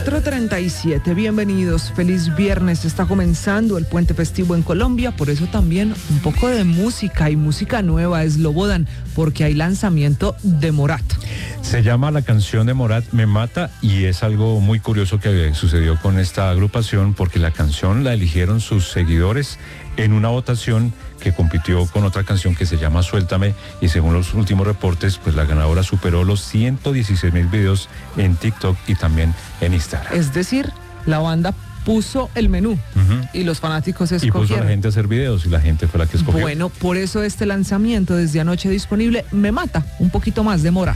4:37, bienvenidos, feliz viernes, está comenzando el puente festivo en Colombia, por eso también un poco de música y música nueva es Slobodan, porque hay lanzamiento de Morat. Se llama la canción de Morat Me Mata y es algo muy curioso que sucedió con esta agrupación porque la canción la eligieron sus seguidores en una votación que compitió con otra canción que se llama Suéltame y según los últimos reportes, pues la ganadora superó los 116,000 videos en TikTok y también en Instagram. Es decir, la banda puso el menú y los fanáticos escogieron. Y puso a la gente a hacer videos y la gente fue la que escogió. Bueno, por eso este lanzamiento desde anoche disponible, Me Mata, un poquito más de Morat.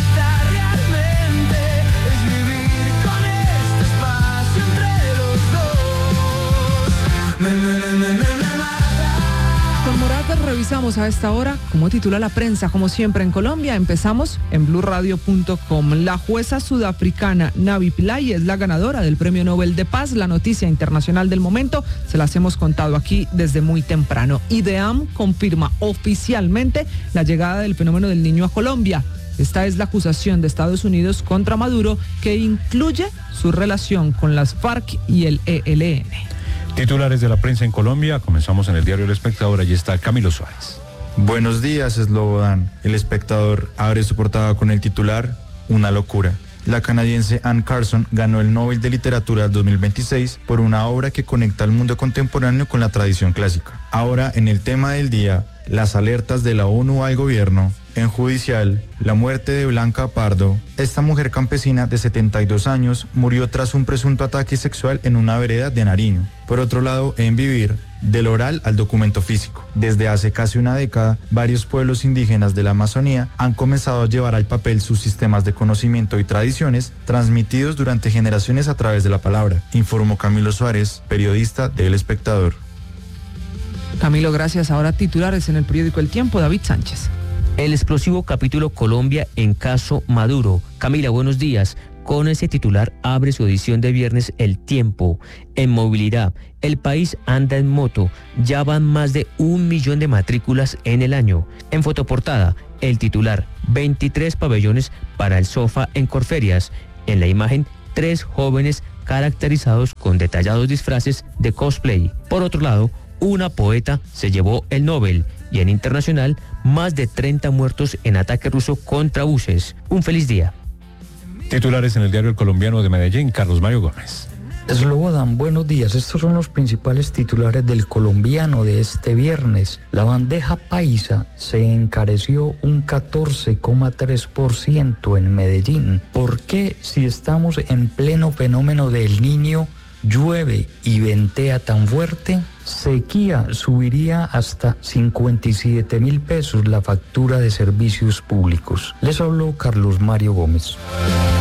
Con Morat revisamos a esta hora cómo titula la prensa, como siempre en Colombia. Empezamos en BluRadio.com. La jueza sudafricana Navi Pillay es la ganadora del Premio Nobel de Paz. La noticia internacional del momento se las hemos contado aquí desde muy temprano. IDEAM confirma oficialmente la llegada del fenómeno del Niño a Colombia. Esta es la acusación de Estados Unidos contra Maduro, que incluye su relación con las FARC y el ELN. Titulares de la prensa en Colombia, comenzamos en el diario El Espectador, allí está Camilo Suárez. Buenos días, Slobodan. El Espectador abre su portada con el titular Una locura. La canadiense Anne Carson ganó el Nobel de Literatura 2026 por una obra que conecta al mundo contemporáneo con la tradición clásica. Ahora, en el tema del día, las alertas de la ONU al gobierno. En judicial, la muerte de Blanca Pardo. Esta mujer campesina de 72 años murió tras un presunto ataque sexual en una vereda de Nariño. Por otro lado, en Vivir, del oral al documento físico. Desde hace casi una década, varios pueblos indígenas de la Amazonía han comenzado a llevar al papel sus sistemas de conocimiento y tradiciones transmitidos durante generaciones a través de la palabra, informó Camilo Suárez, periodista de El Espectador. Camilo, gracias. Ahora titulares en el periódico El Tiempo, David Sánchez. El explosivo capítulo Colombia en caso Maduro. Camila, buenos días. Con ese titular abre su edición de viernes El Tiempo. En movilidad, el país anda en moto. Ya van más de 1 millón de matrículas en el año. En fotoportada, el titular 23 pabellones para el sofá en Corferias. En la imagen, 3 jóvenes caracterizados con detallados disfraces de cosplay. Por otro lado, una poeta se llevó el Nobel. Y en internacional, más de 30 muertos en ataque ruso contra buses. Un feliz día. Titulares en el diario El Colombiano de Medellín, Carlos Mario Gómez. Slobodan, buenos días. Estos son los principales titulares del Colombiano de este viernes. La bandeja paisa se encareció un 14,3% en Medellín. ¿Por qué, si estamos en pleno fenómeno del Niño, llueve y ventea tan fuerte? Sequía subiría hasta 57,000 pesos la factura de servicios públicos. Les habló Carlos Mario Gómez.